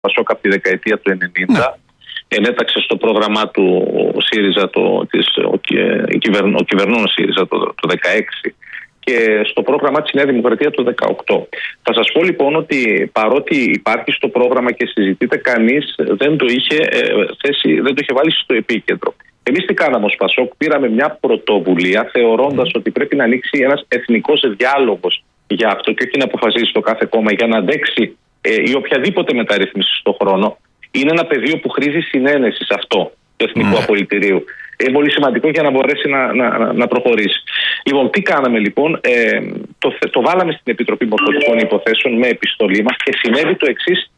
Πασόκ από τη δεκαετία του 90. Ενέταξε στο πρόγραμμά του ο ΣΥΡΙΖΑ, ο κυβερνών ΣΥΡΙΖΑ το 2016 και στο πρόγραμμά της Νέα Δημοκρατία το 2018. Θα σας πω λοιπόν ότι παρότι υπάρχει στο πρόγραμμα και συζητείται, κανείς δεν το είχε βάλει στο επίκεντρο. Εμείς τι κάναμε ως Πασόκ? Πήραμε μια πρωτοβουλία θεωρώντας ότι πρέπει να ανοίξει ένας εθνικός διάλογος για αυτό και όχι να αποφασίσει το κάθε κόμμα για να αντέξει η οποιαδήποτε μεταρρύθμιση στον χρόνο. Είναι ένα πεδίο που χρήζει συνένεση σε αυτό του Εθνικού Απολυτηρίου. Είναι πολύ σημαντικό για να μπορέσει να προχωρήσει. Λοιπόν, τι κάναμε λοιπόν? Το βάλαμε στην Επιτροπή Μορφωτικών Υποθέσεων με επιστολή μας και συνέβη το εξής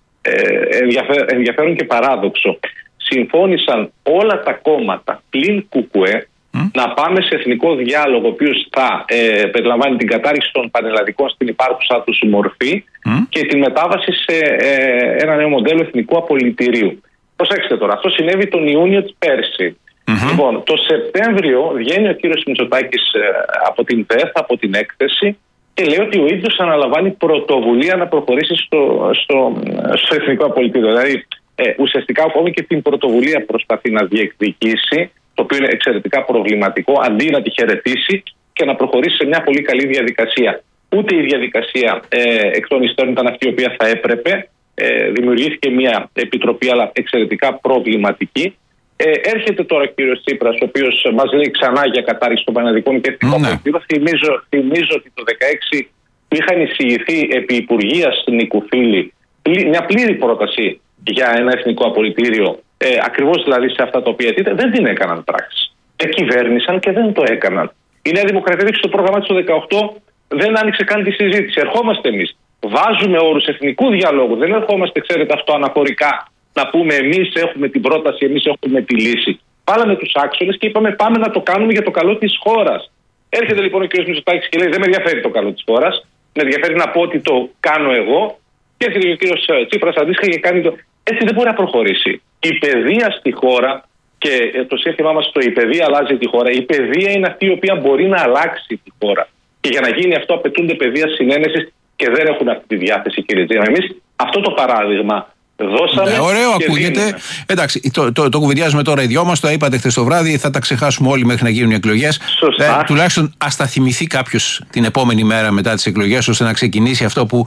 ενδιαφέρον και παράδοξο. Συμφώνησαν όλα τα κόμματα πλην ΚΚΕ να πάμε σε εθνικό διάλογο, ο οποίος θα περιλαμβάνει την κατάργηση των πανελλαδικών στην υπάρχουσα τους μορφή και τη μετάβαση σε ένα νέο μοντέλο εθνικού απολυτηρίου. Προσέξτε τώρα, αυτό συνέβη τον Ιούνιο της πέρσι. Λοιπόν, το Σεπτέμβριο βγαίνει ο κύριος Μητσοτάκης από την ΔΕΘ, από την έκθεση και λέει ότι ο ίδιος αναλαμβάνει πρωτοβουλία να προχωρήσει στο εθνικό απολυτήριο. Δηλαδή, ουσιαστικά ακόμη και την πρωτοβουλία προσπαθεί να διεκδικήσει, το οποίο είναι εξαιρετικά προβληματικό, αντί να τη χαιρετήσει και να προχωρήσει σε μια πολύ καλή διαδικασία. Ούτε η διαδικασία εκ των υστέρων ήταν αυτή η οποία θα έπρεπε. Δημιουργήθηκε μια επιτροπή, αλλά εξαιρετικά προβληματική. Έρχεται τώρα ο κύριος Τσίπρας, ο οποίος μας λέει ξανά για κατάργηση των πανελλαδικών και εθνικό απολυτήριο. Θυμίζω ότι το 2016 είχαν εισηγηθεί επί Υπουργείας Νικουφίλη μια πλήρη πρόταση για ένα εθνικό απολυτήριο, ακριβώς δηλαδή σε αυτά τα οποία αιτείται, δεν την έκαναν πράξη. Κυβέρνησαν και δεν το έκαναν. Η Νέα Δημοκρατία στο πρόγραμμά της το 2018 δεν άνοιξε καν τη συζήτηση. Ερχόμαστε εμείς, βάζουμε όρους εθνικού διαλόγου, δεν ερχόμαστε, ξέρετε, αυτό αναφορικά να πούμε εμείς έχουμε την πρόταση, εμείς έχουμε τη λύση. Βάλαμε τους άξονες και είπαμε πάμε να το κάνουμε για το καλό της χώρας. Έρχεται λοιπόν ο κ. Μητσοτάκης και λέει δεν με ενδιαφέρει το καλό της χώρας, με ενδιαφέρει να πω ότι το κάνω εγώ. Και έρχεται ο κ. Τσίπρας αντίστοιχα και κάνει το. Έτσι δεν μπορεί να προχωρήσει. Η παιδεία στη χώρα, και το σύνθημά μας το η παιδεία αλλάζει τη χώρα, η παιδεία είναι αυτή η οποία μπορεί να αλλάξει τη χώρα. Και για να γίνει αυτό απαιτούνται παιδεία συνένεσης και δεν έχουν αυτή τη διάθεση, κύριε Τζίνα. Εμείς αυτό το παράδειγμα δώσαμε. Ναι, ωραίο ακούγεται. Δίνουμε. Εντάξει, το κουβεντιάζουμε τώρα οι δυο μας, το είπατε χθες το βράδυ, θα τα ξεχάσουμε όλοι μέχρι να γίνουν οι εκλογές. Τουλάχιστον ας τα θυμηθεί κάποιος την επόμενη μέρα μετά τις εκλογές, ώστε να ξεκινήσει αυτό που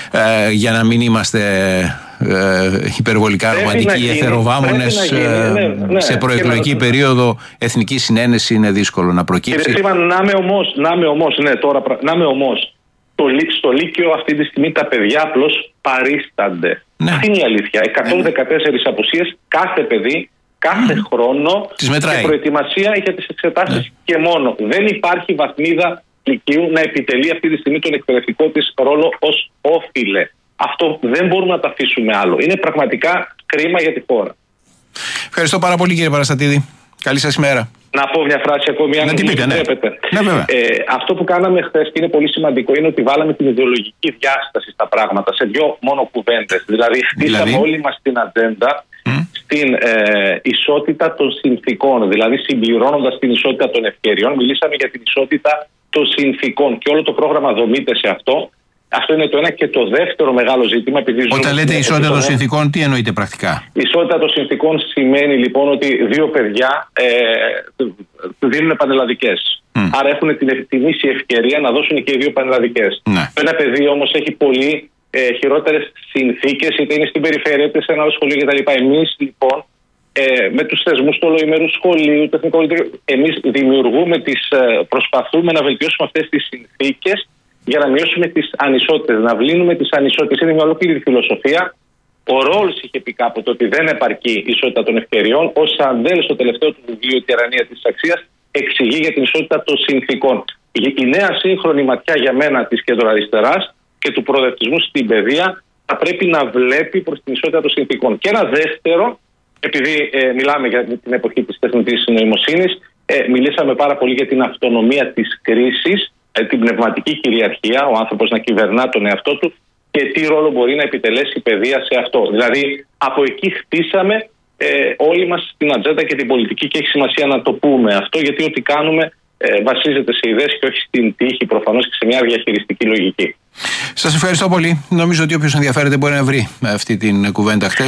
για να μην είμαστε υπερβολικά ρομαντικοί ή εθεροβάμονες σε προεκλογική περίοδο, εθνική συνένεση είναι δύσκολο να προκύψει. Κύριε Σίβαν, να είμαι όμως. Στο Λύκειο αυτή τη στιγμή τα παιδιά απλώς παρίστανται. Ναι. Αυτή είναι η αλήθεια. 114 απουσίες κάθε παιδί, κάθε χρόνο και προετοιμασία για τις εξετάσεις και μόνο. Δεν υπάρχει βαθμίδα Λυκείου να επιτελεί αυτή τη στιγμή τον εκπαιδευτικό της ρόλο ως όφιλε. Αυτό δεν μπορούμε να το αφήσουμε άλλο. Είναι πραγματικά κρίμα για τη χώρα. Ευχαριστώ πάρα πολύ, κύριε Παραστατίδη. Καλή σας ημέρα. Να πω μια φράση ακόμη, αν μου επιτρέπετε. Αυτό που κάναμε χθες και είναι πολύ σημαντικό είναι ότι βάλαμε την ιδεολογική διάσταση στα πράγματα σε δύο μόνο κουβέντες. Δηλαδή, χτίσαμε όλοι μας την ατζέντα στην ισότητα των συνθήκων. Δηλαδή, συμπληρώνοντας την ισότητα των ευκαιριών, μιλήσαμε για την ισότητα των συνθήκων και όλο το πρόγραμμα δομείται σε αυτό. Αυτό είναι το ένα. Και το δεύτερο μεγάλο ζήτημα. Όταν λέτε ισότητα των συνθήκων, τι εννοείτε πρακτικά? Η ισότητα των συνθήκων σημαίνει λοιπόν ότι δύο παιδιά δίνουν πανελλαδικές. Άρα έχουν την ίση ευκαιρία να δώσουν και οι δύο πανελλαδικές. Ένα παιδί όμως έχει πολύ χειρότερες συνθήκες, είτε είναι στην περιφέρεια είτε σε ένα άλλο σχολείο κτλ. Εμείς λοιπόν με τους θεσμούς του ολοημερού σχολείου, τεχνικό πολιτικό, εμείς προσπαθούμε να βελτιώσουμε αυτές τις συνθήκες για να μειώσουμε τις ανισότητες, να βλύνουμε τις ανισότητες. Είναι μια ολόκληρη φιλοσοφία. Ο Ρόλς είχε πει κάποτε ότι δεν επαρκεί η ισότητα των ευκαιριών. Ο Σαντέλ, στο τελευταίο του βιβλίο «Η τυραννία της αξίας», εξηγεί για την ισότητα των συνθήκων. Η νέα σύγχρονη ματιά για μένα της κεντροαριστεράς και του προοδευτισμού στην παιδεία θα πρέπει να βλέπει προς την ισότητα των συνθήκων. Και ένα δεύτερο, επειδή μιλάμε για την εποχή της τεχνητής νοημοσύνης, μιλήσαμε πάρα πολύ για την αυτονομία της κρίσης, την πνευματική κυριαρχία, ο άνθρωπος να κυβερνά τον εαυτό του και τι ρόλο μπορεί να επιτελέσει η παιδεία σε αυτό. Δηλαδή, από εκεί χτίσαμε όλοι μας την ατζέντα και την πολιτική και έχει σημασία να το πούμε αυτό, γιατί ό,τι κάνουμε βασίζεται σε ιδέες και όχι στην τύχη, προφανώς, και σε μια διαχειριστική λογική. Σας ευχαριστώ πολύ. Νομίζω ότι όποιος ενδιαφέρεται μπορεί να βρει αυτή την κουβέντα χτες